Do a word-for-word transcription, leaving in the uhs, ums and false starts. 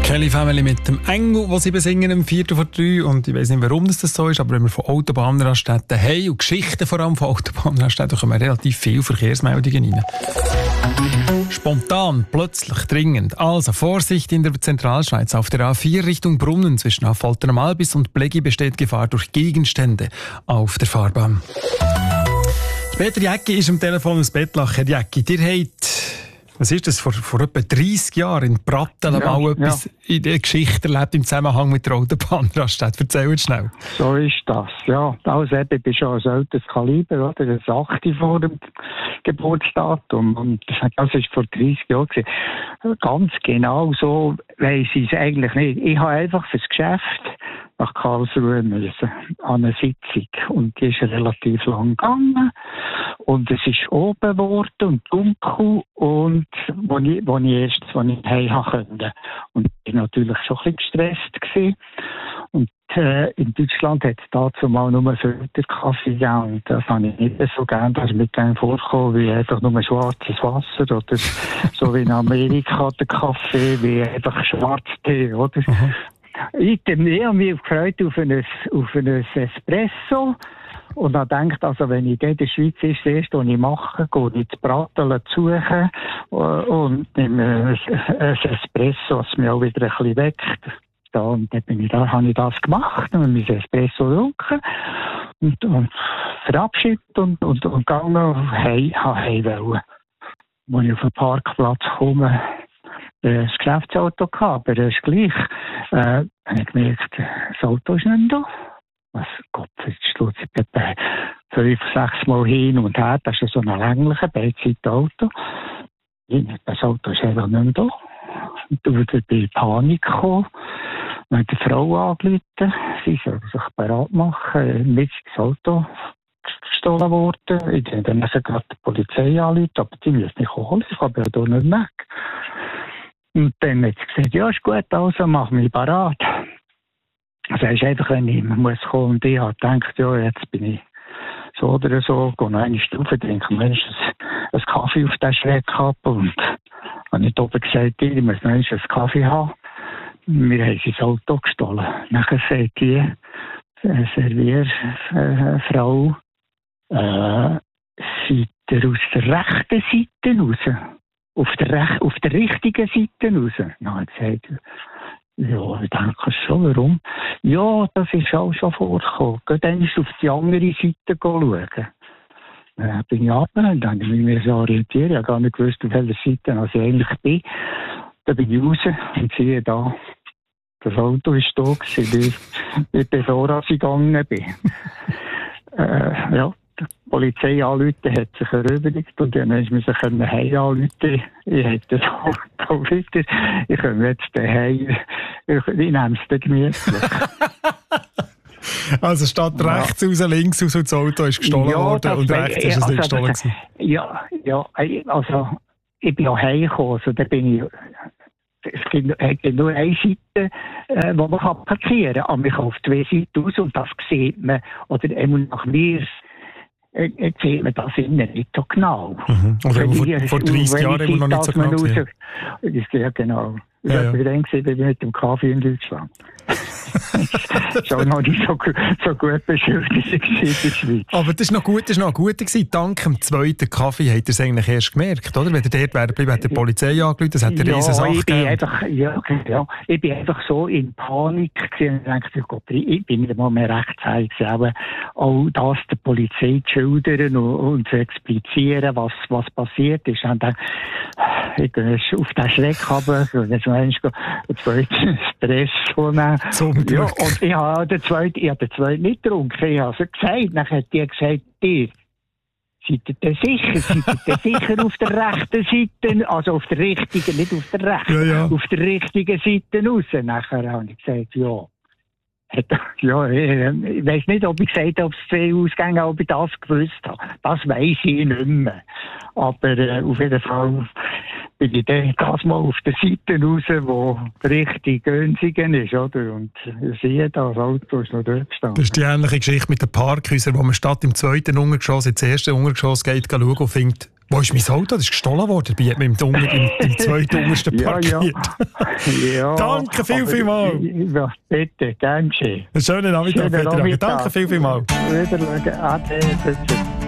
Kelly Family mit dem Engel, den sie besingen im Viertel vor drei. Und ich weiss nicht, warum das so ist, aber wenn wir von Autobahnraststätten haben und Geschichten vor allem von Autobahnraststätten, kommen relativ viele Verkehrsmeldungen rein. Spontan, plötzlich, dringend. Also Vorsicht in der Zentralschweiz. Auf der A vier Richtung Brunnen zwischen Affolter am Albis und Blegi besteht Gefahr durch Gegenstände auf der Fahrbahn. Peter Jäcki ist am Telefon aus Bettlach. Herr Jäcki, ihr habt, was ist das, vor, vor etwa dreissig Jahren in Pratteln ja, mal etwas ja. in der Geschichte erlebt im Zusammenhang mit der Autobahnraststätte. Erzähl uns schnell. So ist das, ja. Also eben, ich bin schon ein älteres Kaliber, oder? Das achte vor dem Geburtsdatum. Und das war vor dreissig Jahren gewesen. Ganz genau so weiss ich es eigentlich nicht. Ich habe einfach fürs Geschäft nach Karlsruhe müssen, an eine Sitzung. Und die ist relativ lang gegangen. Und es ist oben geworden und dunkel. Und wo ich, wo ich erst wo ich heim konnte. Und ich war natürlich schon ein bisschen gestresst gewesen. Und äh, in Deutschland hat es dazu mal nur Filterkaffee gegeben. Und das habe ich nicht so gern, dass mit dem vorkommen, wie einfach nur schwarzes Wasser. Oder so wie in Amerika der Kaffee, wie einfach Schwarztee, oder? Mhm. Ich habe mich gefreut auf ein, auf ein Espresso und habe gedacht, also wenn ich in der Schweiz ist, das erste, was ich mache, gehe ich die Pratteln suchen und nehme ein Espresso, das mich auch wieder ein bisschen weckt. Da, und dann bin ich da, habe ich das gemacht, und mein Espresso getrunken und, und verabschiedet und, und, und gegangen, hey, hey, wollen. Als ich auf den Parkplatz komme, das Geschäftsauto gehabt, aber das ist gleich. Äh, habe ich gemerkt, das Auto ist nicht da. Was Gott, jetzt steht ich etwa fünf, sechs Mal hin und her. Das ist so ein länglicher Beidseitenauto. Das Auto ist einfach nicht da. Und dann bin ich in Panik gekommen. Dann hat die Frau angerufen, sie soll sich bereit machen. Mir ist das Auto gestohlen worden. Ich habe dann gerade die Polizei angerufen, aber die müssen mich holen. Ich habe ja hier nicht weg. Und dann hat sie gesagt, ja, ist gut, also mach mich parat. Also es ist einfach, wenn ich muss kommen und ich habe gedacht, ja, jetzt bin ich so oder so, gehe noch eine Stufe, denke, Mensch, ein Kaffee auf den Schreck ab und habe nicht oben gesagt, ich muss noch einen Kaffee haben. Wir haben sein Auto gestohlen. Nachher sagt die äh, Servierfrau, äh, seid ihr aus der rechten Seite raus? Auf der, Rech- auf der richtigen Seite raus. Dann hat sie gesagt, ja, ich denke schon, warum? Ja, das ist auch schon vorgekommen. Geht dann auf die andere Seite schauen. Dann bin ich runter und dann bin ich mich orientiert. Ich habe gar nicht gewusst, auf welcher Seite ich eigentlich bin. Dann bin ich raus und sehe da, das Auto ist da gewesen, bevor ich gegangen bin. äh, ja. Die Polizei anrufen, hat sich erübrigt und dann musste man sich heim anrufen. Ich hätte das auch wieder. Ich komme jetzt daheim. Ich, ich nehme es dann gemütlich. Also statt ja. rechts raus, links raus und das Auto ist gestohlen ja, worden und rechts ist es also, nicht gestohlen gewesen. Ja, ja, also ich bin auch heimgekommen, also da bin ich. Es gibt, gibt nur eine Seite, äh, wo man parkieren kann, aber man kann auf zwei Seiten aus und das sieht man, oder eben nach mir. Jetzt sieht man das innen nicht so genau. Mhm. Also vor, vor dreissig Jahren immer noch nicht so genau gesehen. Ja, genau. Ich ja, war ja. dann mit dem Kaffee in Deutschland. Schon noch nicht so, so gut beschäftigt in der Schweiz. Aber das war noch gut, das war noch gut gewesen. Dank dem zweiten Kaffee hat er es eigentlich erst gemerkt, oder? Wenn er dort wäre geblieben, hat die Polizei angerufen, das hat eine ja, riesen Sache ich bin gegeben. einfach, ja, ja, ich bin einfach so in Panik gewesen. Ich dachte, Gott, ich bin mir mal mehr rechtzeitig gewesen, auch das der Polizei zu schildern und, und zu explizieren, was, was passiert ist. Und dann, ich gehe auf den Schreck runter, und dann einen zweiten Espresso nehmen. Ja, und ich habe den zweiten, ich habe den zweiten nicht getrunken. Ich habe es gesagt. Dann hat die gesagt, ihr, seid ihr denn sicher? Seid ihr denn sicher auf der rechten Seite? Also auf der richtigen, nicht auf der rechten, ja, ja. auf der richtigen Seite raus. Nachher habe ich gesagt, ja. Ja, ich weiss nicht, ob ich gesagt habe, ob es zwei Ausgänge, ob ich das gewusst habe. Das weiss ich nicht mehr. Aber äh, auf jeden Fall bin ich dann das mal auf der Seite raus, wo richtig Günzigen ist, oder? Und ich sehe da, das Auto ist noch dort gestanden. Das ist die ähnliche Geschichte mit den Parkhäusern, wo man statt im zweiten Untergeschoss ins erste Untergeschoss geht, schauen und findet, Wo ist mein Auto? Das ist gestohlen worden. Dabei hat man im, Unter, im, im zweiten untersten parkiert. Ja, ja. Danke viel, viel mal. Ja, bitte, gern geschehen. Einen schönen Nachmittag, Schönen Peter. Nachmittag. Danke viel, viel mal. Wiedersehen. Ade.